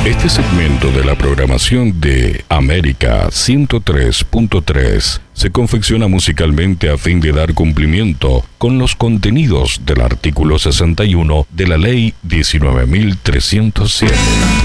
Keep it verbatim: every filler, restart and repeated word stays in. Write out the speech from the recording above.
Este segmento de la programación de América ciento tres punto tres se confecciona musicalmente a fin de dar cumplimiento con los contenidos del artículo sesenta y uno de la Ley diecinueve mil trescientos siete.